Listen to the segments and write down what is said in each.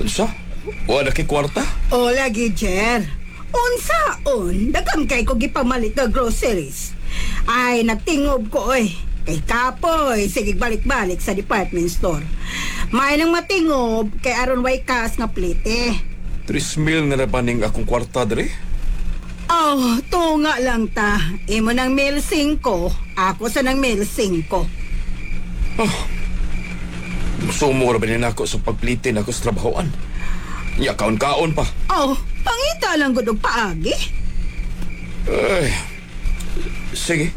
Unsa? Wala kay kwarta? O lagi, Jer. Unsaon, daghang kay ko gipamalit nga groceries. Ay, nagtingob ko Kay kapoy, sige balik-balik sa department store. May nang matingob kay aron way kas nga plite. 3,000 nga nabaning akong kwarta dre. Oh, tunga lang ta. Imo ng mail 5, ako sa ng mail 5. Sumura ba nila ako sa pagplitin ako sa trabahoan? Nya kaon-kaon pa. Oh, pangita lang gud og paagi. Ay, sige.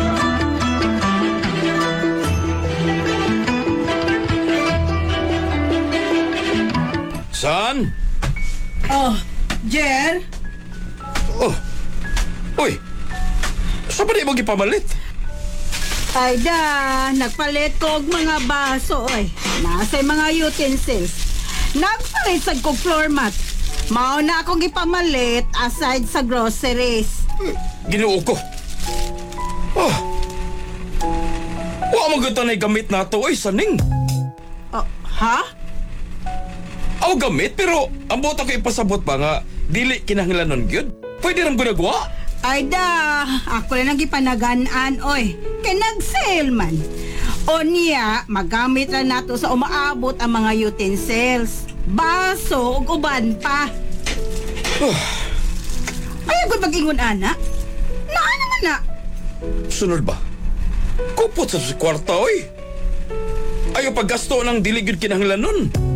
San? Oh, Jer? Oh, uy, saan pa di mo gipamalit? Ay da, nagpalit ko og mga baso Nasa mga utensils. Nagpalit sa kog floor mat. Mao na akong ipamalit aside sa groceries. Ginoo ko. Oh, wa mo gito na gamit na to, saning. Oh, ha? Aw gamit, pero ang bota ko ipasabot ba nga, dili kinahanglanon gyud. Pwede ram gunagawa. Ay da, ako lang gipanagan-an Kay nag-sale man. O niya, magamit lang nato sa umaabot ang mga utensils. Baso ug uban pa. Ay, agad mag-ingon, ana. Naa naman na. Sunod ba? Kupot sa kwarta, Ayaw paggasto ng dili gyud kinahanglanon.